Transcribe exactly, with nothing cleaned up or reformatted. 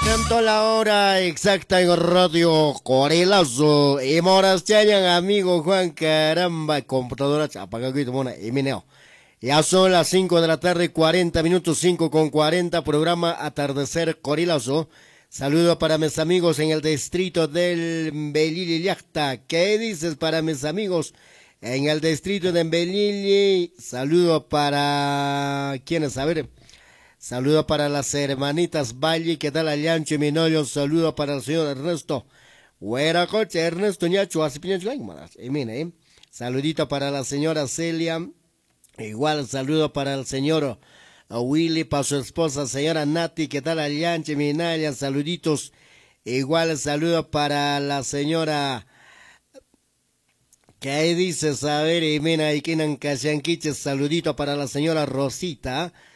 Tanto la hora exacta en Radio Corelazo. Y moras chayan, amigo Juan, caramba, computadora apaga que mona, y mineo. Ya son las cinco de la tarde, cuarenta minutos, cinco con cuarenta, programa Atardecer Corelazo. Saludo para mis amigos en el distrito del Belili Yachta. ¿Qué dices para mis amigos en el distrito de Belili? Saludo para... ¿Quiénes? A ver... Saludo para las hermanitas Valle, que tal Allancho y Minollo. Saludo para el señor Ernesto. Buena coche, Ernesto Ñacho, así piñacho, y mire, ¿eh? Saludito para la señora Celia. Igual saludo para el señor Willy, para su esposa, señora Nati, que tal Allancho y Minaya. Saluditos. Igual saludo para la señora... ¿Qué dices? A ver, y mira, y quinan Cashanquiches. Saludito para la señora Rosita.